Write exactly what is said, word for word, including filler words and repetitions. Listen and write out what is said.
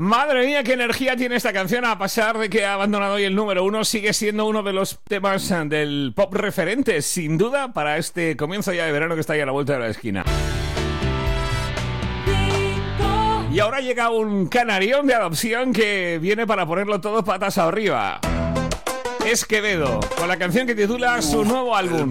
Madre mía, qué energía tiene esta canción. A pesar de que ha abandonado hoy el número uno, sigue siendo uno de los temas del pop referentes, sin duda, para este comienzo ya de verano que está ahí a la vuelta de la esquina. Y ahora llega un canarión de adopción que viene para ponerlo todo patas arriba. Es Quevedo, con la canción que titula su nuevo álbum.